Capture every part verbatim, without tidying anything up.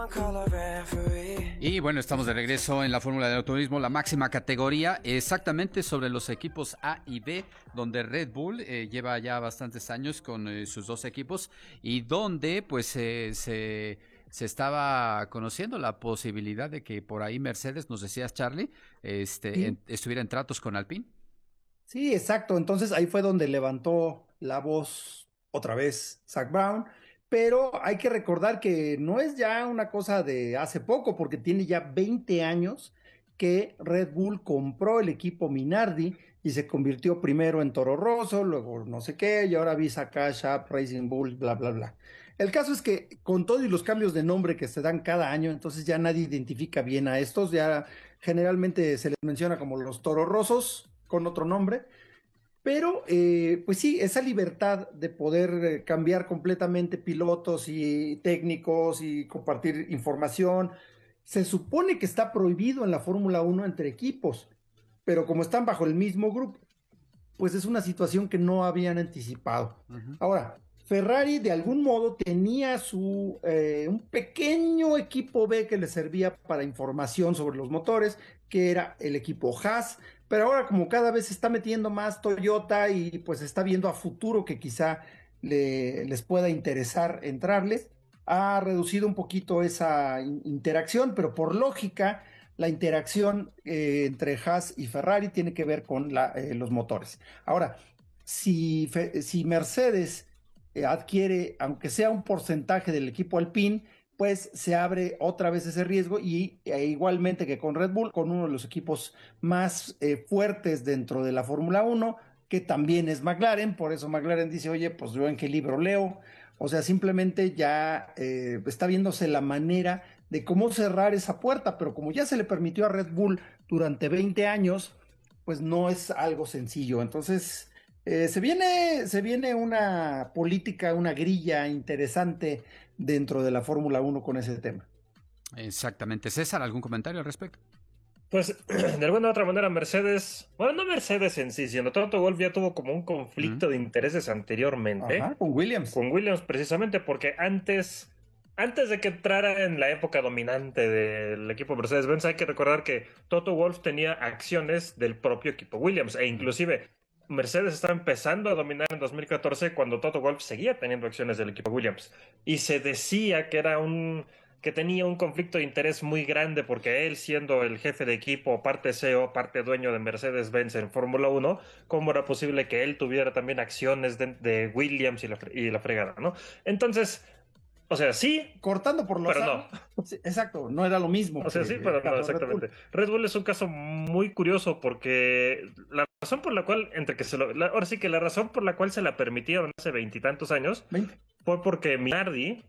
Y bueno, estamos de regreso en la Fórmula del Automovilismo, la máxima categoría, exactamente sobre los equipos A y B, donde Red Bull eh, lleva ya bastantes años con eh, sus dos equipos y donde pues eh, se, se estaba conociendo la posibilidad de que por ahí Mercedes, nos decías Charlie, este, en, Sí, estuviera en tratos con Alpine. sí, exacto. Entonces ahí fue donde levantó la voz otra vez Zak Brown. Pero hay que recordar que no es ya una cosa de hace poco, porque tiene ya veinte años que Red Bull compró el equipo Minardi y se convirtió primero en Toro Rosso, luego no sé qué, y ahora Visa Cash App, Racing Bull, bla, bla, bla. El caso es que con todos los cambios de nombre que se dan cada año, entonces ya nadie identifica bien a estos, ya generalmente se les menciona como los Toro Rossos con otro nombre. Pero, eh, pues sí, esa libertad de poder eh, cambiar completamente pilotos y técnicos y compartir información, se supone que está prohibido en la Fórmula Uno entre equipos, pero como están bajo el mismo grupo, pues es una situación que no habían anticipado. Ujú. Ahora, Ferrari de algún modo tenía su eh, un pequeño equipo B que le servía para información sobre los motores, que era el equipo Haas, pero ahora como cada vez se está metiendo más Toyota y pues está viendo a futuro que quizá le, les pueda interesar entrarles, ha reducido un poquito esa in- interacción, pero por lógica la interacción eh, entre Haas y Ferrari tiene que ver con la, eh, los motores. Ahora, si, Fe- si Mercedes eh, adquiere, aunque sea un porcentaje del equipo Alpine, pues se abre otra vez ese riesgo y e igualmente que con Red Bull, con uno de los equipos más eh, fuertes dentro de la Fórmula Uno, que también es McLaren, por eso McLaren dice, oye, pues yo en qué libro leo, o sea, simplemente ya eh, está viéndose la manera de cómo cerrar esa puerta, pero como ya se le permitió a Red Bull durante veinte años, pues no es algo sencillo. Entonces, eh, se viene, se viene una política, una grilla interesante dentro de la Fórmula Uno con ese tema. Exactamente. César, ¿algún comentario al respecto? Pues de alguna u otra manera Mercedes, bueno, no Mercedes en sí, sino Toto Wolff ya tuvo como un Ujú. conflicto de intereses anteriormente Ajá, con Williams. con Williams precisamente porque antes, antes de que entrara en la época dominante del equipo Mercedes-Benz, hay que recordar que Toto Wolff tenía acciones del propio equipo Williams e inclusive Mercedes estaba empezando a dominar en dos mil catorce cuando Toto Wolff seguía teniendo acciones del equipo Williams y se decía que era un que tenía un conflicto de interés muy grande porque él siendo el jefe de equipo, parte C E O, parte dueño de Mercedes-Benz en Fórmula Uno, ¿cómo era posible que él tuviera también acciones de, de Williams y la, y la fregada, ¿no? Entonces, o sea, sí, Cortando por lo pero no. sano, sí, exacto, no era lo mismo O sea, que sí, el pero no, caso de Red Bull. exactamente. Red Bull es un caso muy curioso porque la razón por la cual, entre que se lo, la- ahora sí que la razón por la cual se la permitieron hace veintitantos años veinte. fue porque Minardi,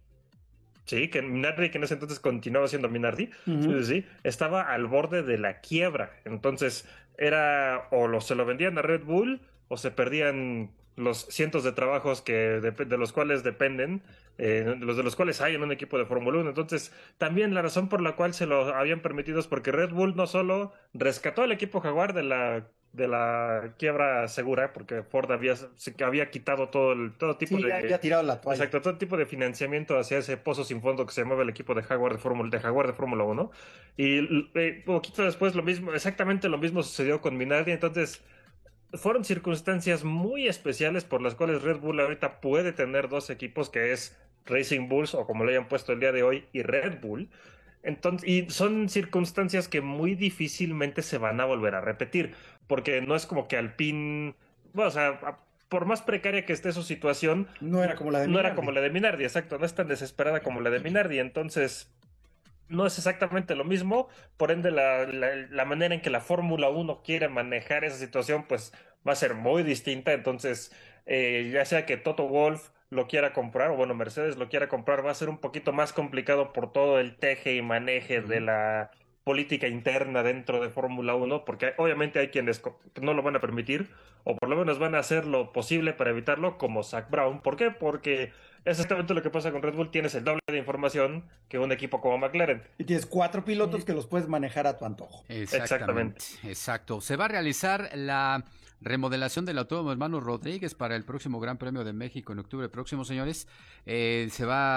sí, que Minardi, que en ese entonces continuaba siendo Minardi, sí, Ujú. sí, sí, estaba al borde de la quiebra. Entonces, era o lo, se lo vendían a Red Bull o se perdían los cientos de trabajos que de, de los cuales dependen, eh, los de los cuales hay en un equipo de Fórmula Uno. Entonces, también la razón por la cual se lo habían permitido es porque Red Bull no solo rescató al equipo Jaguar de la de la quiebra segura, porque Ford había, se- había quitado todo el, todo tipo Sí, ya de, había tirado la toalla. exacto, todo tipo de financiamiento hacia ese pozo sin fondo que se mueve el equipo de Jaguar de Fórmula de Jaguar de Fórmula Uno. Y eh, poquito después lo mismo, exactamente lo mismo sucedió con Minardi. Entonces, fueron circunstancias muy especiales por las cuales Red Bull ahorita puede tener dos equipos que es Racing Bulls o como le hayan puesto el día de hoy y Red Bull. Entonces, y son circunstancias que muy difícilmente se van a volver a repetir, porque no es como que Alpine, bueno, o sea, por más precaria que esté su situación, No era como la de no era como Minardi. la de Minardi, exacto, no es tan desesperada como la de Minardi, entonces no es exactamente lo mismo, por ende la, la, la manera en que la Fórmula Uno quiere manejar esa situación pues va a ser muy distinta, entonces eh, ya sea que Toto Wolff lo quiera comprar o bueno Mercedes lo quiera comprar va a ser un poquito más complicado por todo el teje y maneje de Ujú. la política interna dentro de Fórmula Uno porque obviamente hay quienes co- no lo van a permitir o por lo menos van a hacer lo posible para evitarlo como Zak Brown. ¿Por qué? Porque es exactamente lo que pasa con Red Bull. Tienes el doble de información que un equipo como McLaren. Y tienes cuatro pilotos Y- que los puedes manejar a tu antojo. Exactamente, Exactamente. exacto. Se va a realizar la remodelación del Autódromo Hermano Rodríguez para el próximo Gran Premio de México en octubre próximo, señores. Eh, se va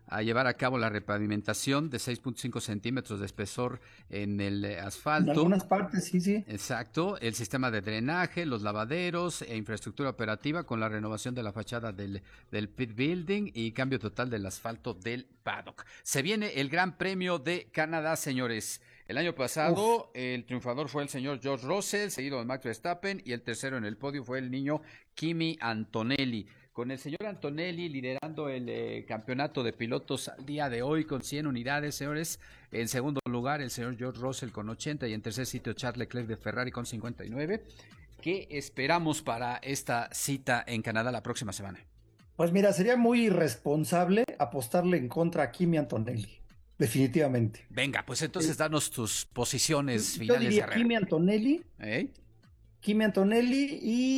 a llevar a cabo la repavimentación de seis punto cinco centímetros de espesor en el eh, asfalto. En algunas partes, sí, sí. Exacto, el sistema de drenaje, los lavaderos e infraestructura operativa con la renovación de la fachada del, del pit building y cambio total del asfalto del paddock. Se viene el Gran Premio de Canadá, señores. El año pasado, Uf. el triunfador fue el señor George Russell, seguido de Max Verstappen, y el tercero en el podio fue el niño Kimi Antonelli. Con el señor Antonelli liderando el eh, campeonato de pilotos al día de hoy con cien unidades, señores. En segundo lugar, el señor George Russell con ochenta y en tercer sitio Charles Leclerc de Ferrari con cincuenta y nueve. ¿Qué esperamos para esta cita en Canadá la próxima semana? Pues mira, sería muy irresponsable apostarle en contra a Kimi Antonelli. Definitivamente. Venga, pues entonces eh, danos tus posiciones yo finales. Yo diría Kimi Antonelli. ¿Eh? Kimi Antonelli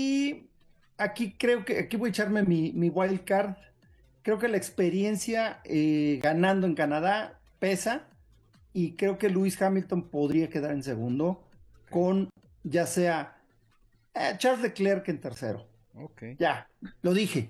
y aquí creo que, aquí voy a echarme mi, mi wild card. Creo que la experiencia eh, ganando en Canadá pesa y creo que Lewis Hamilton podría quedar en segundo con ya sea eh, Charles Leclerc en tercero. Ok. Ya, lo dije.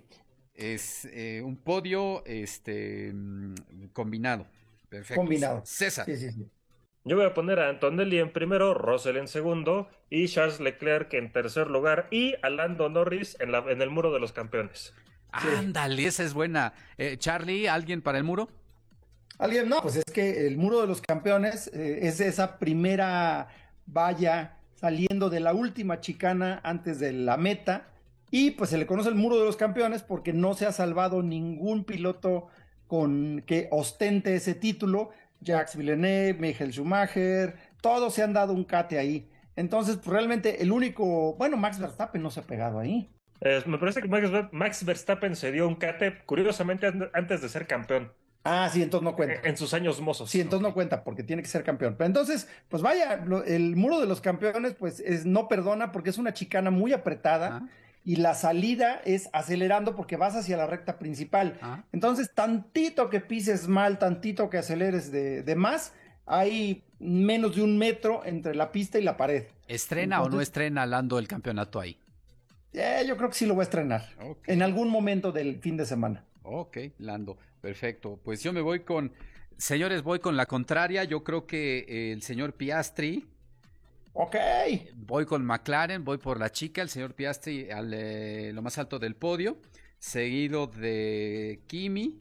Es eh, un podio este combinado. Perfecto. Combinado. César. Sí, sí, sí. Yo voy a poner a Antonelli en primero, Russell en segundo y Charles Leclerc en tercer lugar y a Lando Norris en, la, en el muro de los campeones. Sí. Ándale, esa es buena. Eh, Charlie, ¿alguien para el muro? Alguien, no, pues es que el muro de los campeones eh, es esa primera valla saliendo de la última chicana antes de la meta y pues se le conoce el muro de los campeones porque no se ha salvado ningún piloto con que ostente ese título. Jacques Villeneuve, Michael Schumacher, todos se han dado un cate ahí. Entonces, pues, realmente el único, bueno, Max Verstappen no se ha pegado ahí. Eh, me parece que Max, Max Verstappen se dio un cate, curiosamente, antes de ser campeón. Ah, sí, entonces no cuenta. En, en sus años mozos. Sí, entonces no cuenta, porque tiene que ser campeón. Pero entonces, pues vaya, lo, el muro de los campeones, pues es, no perdona porque es una chicana muy apretada. Ah. Y la salida es acelerando porque vas hacia la recta principal. Ah. Entonces, tantito que pises mal, tantito que aceleres de, de más, hay menos de un metro entre la pista y la pared. ¿Estrena Entonces, o no estrena Lando el campeonato ahí? Eh, yo creo que sí lo voy a estrenar. Okay. En algún momento del fin de semana. Ok, Lando, perfecto. Pues yo me voy con, señores, voy con la contraria. Yo creo que el señor Piastri... Ok. Voy con McLaren, voy por la chica, el señor Piastri al eh, lo más alto del podio, seguido de Kimi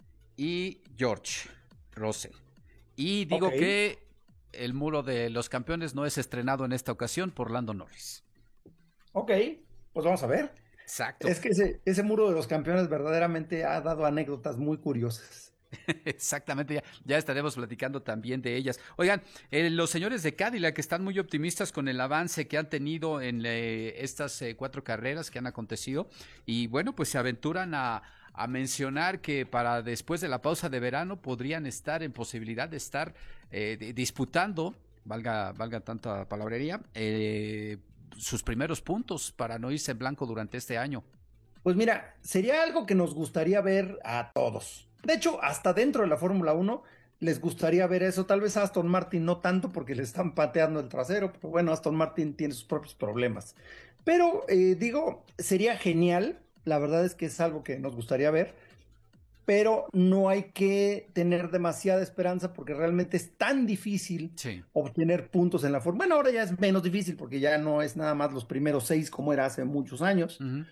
y George Russell. Y digo okay. que el muro de los campeones no es estrenado en esta ocasión por Lando Norris. Ok, pues vamos a ver. Exacto. Es que ese, ese muro de los campeones verdaderamente ha dado anécdotas muy curiosas. Exactamente, ya, ya estaremos platicando también de ellas. Oigan, eh, los señores de Cadillac están muy optimistas con el avance que han tenido en eh, estas eh, cuatro carreras que han acontecido y bueno, pues se aventuran a, a mencionar que para después de la pausa de verano podrían estar en posibilidad de estar eh, de, disputando, valga, valga tanta palabrería, eh, sus primeros puntos para no irse en blanco durante este año. Pues mira, sería algo que nos gustaría ver a todos. De hecho, hasta dentro de la Fórmula uno les gustaría ver eso. Tal vez a Aston Martin no tanto porque le están pateando el trasero, pero bueno, Aston Martin tiene sus propios problemas. Pero eh, digo, sería genial, la verdad es que es algo que nos gustaría ver, pero no hay que tener demasiada esperanza porque realmente es tan difícil sí. obtener puntos en la Fórmula. Bueno, ahora ya es menos difícil porque ya no es nada más los primeros seis como era hace muchos años. Uh-huh.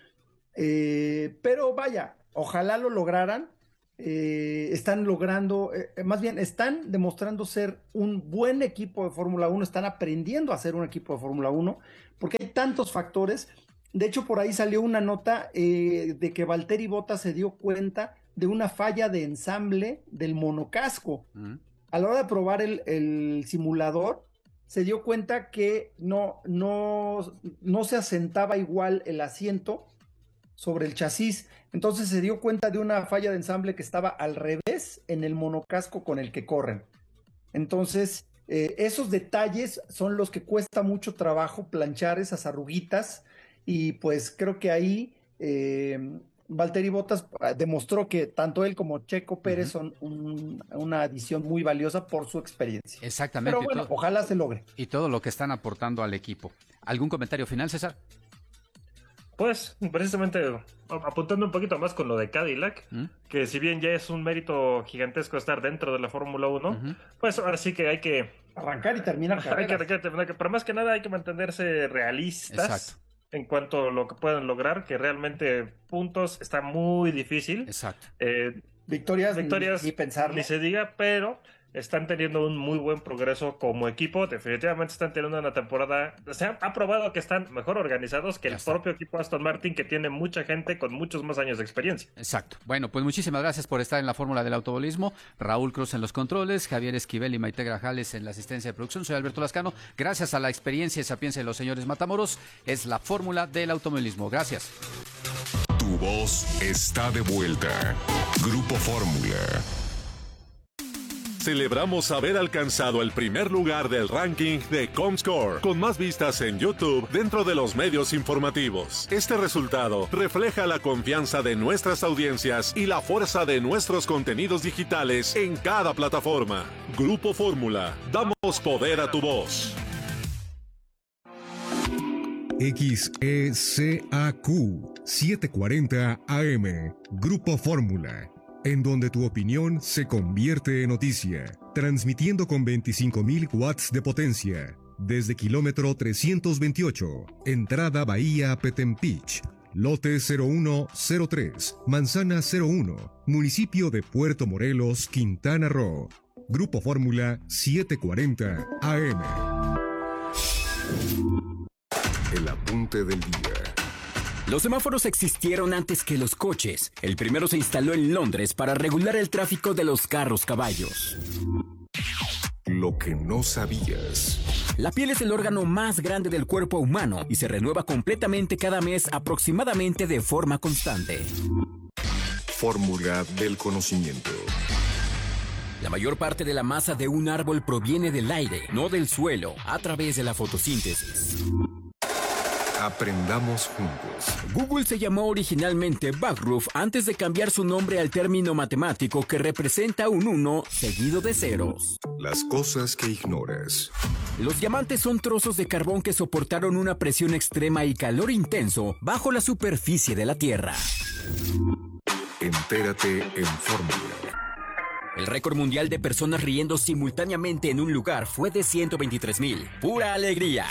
eh, pero vaya, ojalá lo lograran. Eh, están logrando, eh, más bien están demostrando ser un buen equipo de Fórmula uno, están aprendiendo a ser un equipo de Fórmula uno, porque hay tantos factores. De hecho, por ahí salió una nota eh, de que Valtteri Bottas se dio cuenta de una falla de ensamble del monocasco. Uh-huh. A la hora de probar el, el simulador, se dio cuenta que no, no, no se asentaba igual el asiento sobre el chasis. Entonces se dio cuenta de una falla de ensamble que estaba al revés en el monocasco con el que corren. Entonces, eh, esos detalles son los que cuesta mucho trabajo planchar, esas arruguitas, y pues creo que ahí eh, Valtteri Bottas demostró que tanto él como Checo Pérez uh-huh. son un, una adición muy valiosa por su experiencia. Exactamente. Pero bueno, todo, ojalá se logre. Y todo lo que están aportando al equipo. ¿Algún comentario final, César? Pues, precisamente apuntando un poquito más con lo de Cadillac, ¿Mm? que si bien ya es un mérito gigantesco estar dentro de la Fórmula uno, uh-huh. pues ahora sí que hay que... arrancar y terminar hay que arrancar y terminar, pero más que nada hay que mantenerse realistas. Exacto. En cuanto a lo que puedan lograr, que realmente puntos está muy difícil. Exacto. Eh, victorias, victorias ni, ni pensarlo. Ni se diga, pero... están teniendo un muy buen progreso como equipo. Definitivamente están teniendo una temporada. Se ha, ha probado que están mejor organizados que ya el está. propio equipo Aston Martin, que tiene mucha gente con muchos más años de experiencia. Exacto. Bueno, pues muchísimas gracias por estar en la fórmula del automovilismo. Raúl Cruz en los controles, Javier Esquivel y Maite Grajales en la asistencia de producción. Soy Alberto Lascano. Gracias a la experiencia y sapiencia de los señores Matamoros, es la fórmula del automovilismo. Gracias. Tu voz está de vuelta. Grupo Fórmula. Celebramos haber alcanzado el primer lugar del ranking de Comscore, con más vistas en YouTube dentro de los medios informativos. Este resultado refleja la confianza de nuestras audiencias y la fuerza de nuestros contenidos digitales en cada plataforma. Grupo Fórmula, damos poder a tu voz. X E C A Q setecientos cuarenta A M, Grupo Fórmula, en donde tu opinión se convierte en noticia, transmitiendo con veinticinco mil watts de potencia, desde kilómetro trescientos veintiocho, entrada Bahía Petempich, lote cero uno cero tres, manzana cero uno, municipio de Puerto Morelos, Quintana Roo. Grupo Fórmula setecientos cuarenta A M. El apunte del día. Los semáforos existieron antes que los coches. El primero se instaló en Londres para regular el tráfico de los carros caballos. Lo que no sabías. La piel es el órgano más grande del cuerpo humano y se renueva completamente cada mes, aproximadamente de forma constante. Fórmula del conocimiento. La mayor parte de la masa de un árbol proviene del aire, no del suelo, a través de la fotosíntesis. Aprendamos juntos. Google se llamó originalmente Backroof antes de cambiar su nombre al término matemático que representa un uno seguido de ceros. Las cosas que ignoras. Los diamantes son trozos de carbón que soportaron una presión extrema y calor intenso bajo la superficie de la Tierra. Entérate en Fórmula. El récord mundial de personas riendo simultáneamente en un lugar fue de ciento veintitrés mil. ¡Pura alegría!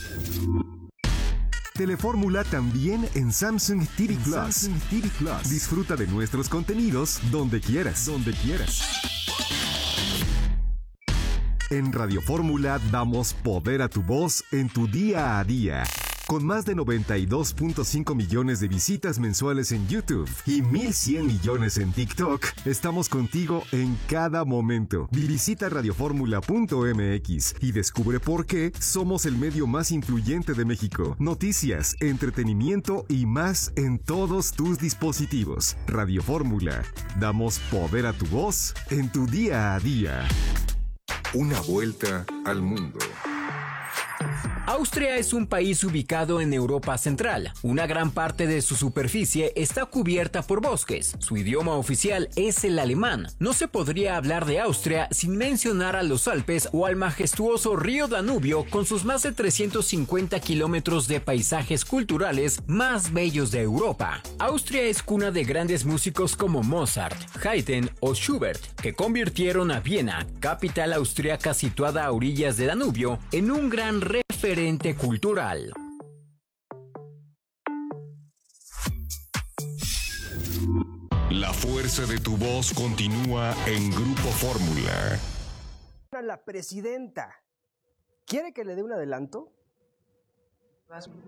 Telefórmula también en Samsung T V Plus. Samsung T V Plus. Disfruta de nuestros contenidos donde quieras. Donde quieras. En Radio Fórmula damos poder a tu voz en tu día a día. Con más de noventa y dos punto cinco millones de visitas mensuales en YouTube y mil cien millones en TikTok, estamos contigo en cada momento. Visita radioformula punto m x y descubre por qué somos el medio más influyente de México. Noticias, entretenimiento y más en todos tus dispositivos. Radio Fórmula, damos poder a tu voz en tu día a día. Una vuelta al mundo. Austria es un país ubicado en Europa Central. Una gran parte de su superficie está cubierta por bosques. Su idioma oficial es el alemán. No se podría hablar de Austria sin mencionar a los Alpes o al majestuoso río Danubio con sus más de trescientos cincuenta kilómetros de paisajes culturales más bellos de Europa. Austria es cuna de grandes músicos como Mozart, Haydn o Schubert, que convirtieron a Viena, capital austriaca situada a orillas de Danubio, en un gran referente cultural. La fuerza de tu voz continúa en Grupo Fórmula. La presidenta quiere que le dé un adelanto.